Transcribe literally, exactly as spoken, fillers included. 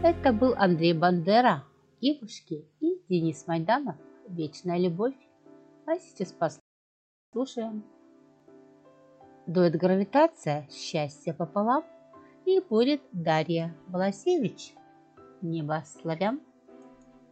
Это был Андрей Бандера, Ивушки и Денис Майданов. Вечная любовь. А сейчас послушаем. Дуэт «Гравитация», «Счастье пополам» и будет Дарья Баласевич. Небо славян.